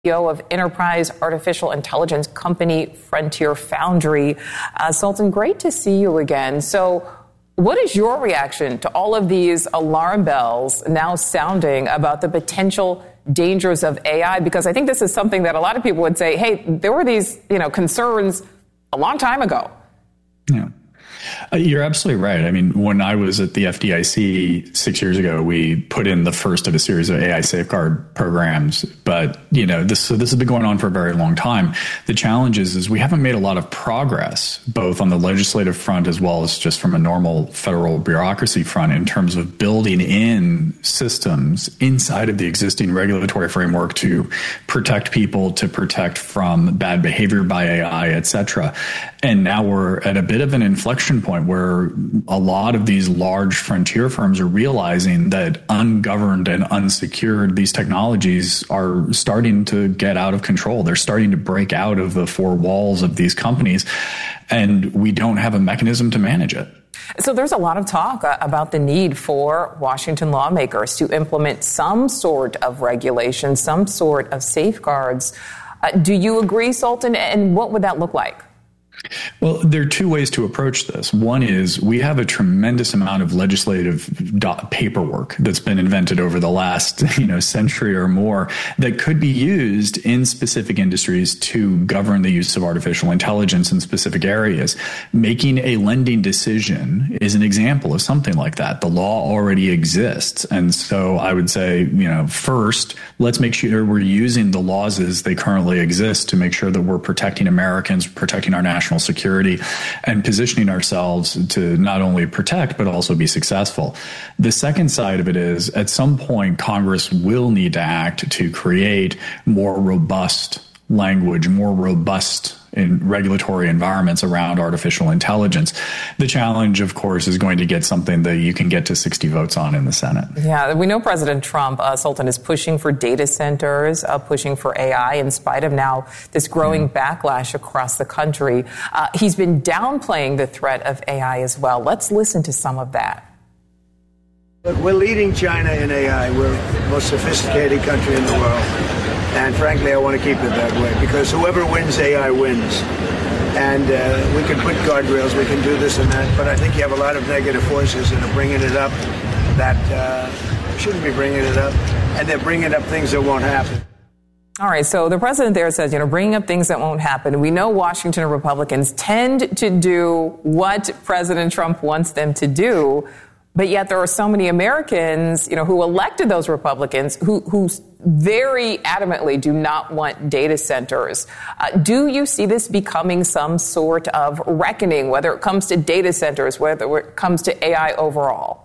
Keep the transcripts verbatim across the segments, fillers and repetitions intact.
C E O of enterprise artificial intelligence company Frontier Foundry. Uh, Sultan, great to see you again. So what is your reaction to all of these alarm bells now sounding about the potential dangers of A I? Because I think this is something that a lot of people would say, hey, there were these, you know, concerns a long time ago. Yeah. Uh, you're absolutely right. I mean, when I was at the F D I C six years ago, we put in the first of a series of A I safeguard programs. But, you know, this so this has been going on for a very long time. The challenge is, is we haven't made a lot of progress, both on the legislative front as well as just from a normal federal bureaucracy front, in terms of building in systems inside of the existing regulatory framework to protect people, to protect from bad behavior by A I, et cetera. And now we're at a bit of an inflection point where a lot of these large frontier firms are realizing that ungoverned and unsecured, these technologies are starting to get out of control. They're starting to break out of the four walls of these companies, and we don't have a mechanism to manage it. So there's a lot of talk uh, about the need for Washington lawmakers to implement some sort of regulation, some sort of safeguards. Uh, do you agree, Sultan? And what would that look like? Well, there are two ways to approach this. One is we have a tremendous amount of legislative paperwork that's been invented over the last, you know, century or more that could be used in specific industries to govern the use of artificial intelligence in specific areas. Making a lending decision is an example of something like that. The law already exists. And so I would say, you know, first, let's make sure we're using the laws as they currently exist to make sure that we're protecting Americans, protecting our national security, and positioning ourselves to not only protect, but also be successful. The second side of it is, at some point, Congress will need to act to create more robust language, more robust in regulatory environments around artificial intelligence. The challenge, of course, is going to get something that you can get to sixty votes on in the Senate. Yeah, we know President Trump, uh, Sultan, is pushing for data centers, uh, pushing for A I, in spite of now this growing mm. backlash across the country. Uh, he's been downplaying the threat of A I as well. Let's listen to some of that. Look, we're leading China in A I. We're the most sophisticated country in the world. And frankly, I want to keep it that way, because whoever wins A I wins. And uh, we can put guardrails, we can do this and that, but I think you have a lot of negative forces that are bringing it up that uh, shouldn't be bringing it up, and they're bringing up things that won't happen. All right, so the president there says, you know, bringing up things that won't happen. We know Washington Republicans tend to do what President Trump wants them to do. But yet there are so many Americans, you know, who elected those Republicans who, who very adamantly do not want data centers. Uh, do you see this becoming some sort of reckoning, whether it comes to data centers, whether it comes to A I overall?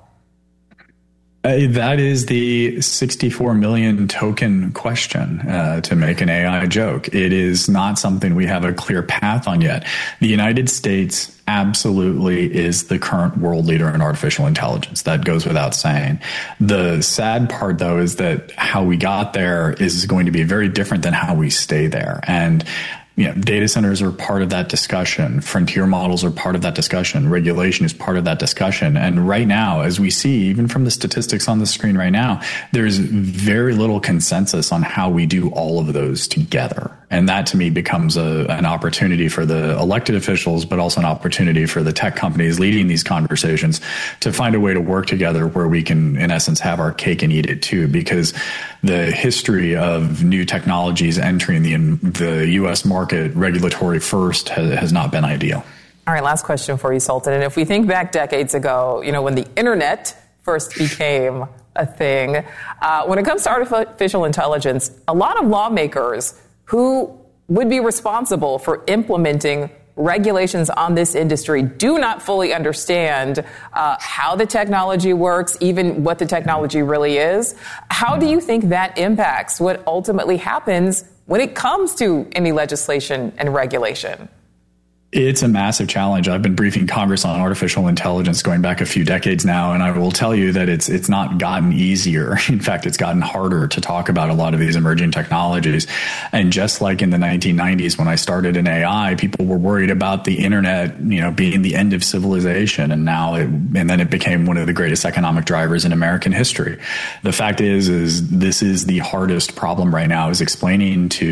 Uh, that is the sixty-four million token question, uh, to make an A I joke. It is not something we have a clear path on yet. The United States absolutely is the current world leader in artificial intelligence. That goes without saying. The sad part, though, is that how we got there is going to be very different than how we stay there. And you know, data centers are part of that discussion. Frontier models are part of that discussion. Regulation is part of that discussion. And right now, as we see, even from the statistics on the screen right now, there's very little consensus on how we do all of those together. And that, to me, becomes a, an opportunity for the elected officials, but also an opportunity for the tech companies leading these conversations to find a way to work together where we can, in essence, have our cake and eat it too. Because the history of new technologies entering the, the U S market regulatory first has, has not been ideal. All right, last question for you, Sultan. And if we think back decades ago, you know, when the internet first became a thing, uh, when it comes to artificial intelligence, a lot of lawmakers who would be responsible for implementing regulations on this industry do not fully understand uh, how the technology works, even what the technology really is. How do you think that impacts what ultimately happens when it comes to any legislation and regulation? It's a massive challenge. I've been briefing Congress on artificial intelligence going back a few decades now, and I will tell you that it's it's not gotten easier. In fact, it's gotten harder to talk about a lot of these emerging technologies. And just like in the nineteen nineties when I started in A I, people were worried about the internet, you know, being the end of civilization, and now it, and then it became one of the greatest economic drivers in American history. The fact is, is this is the hardest problem right now, is explaining to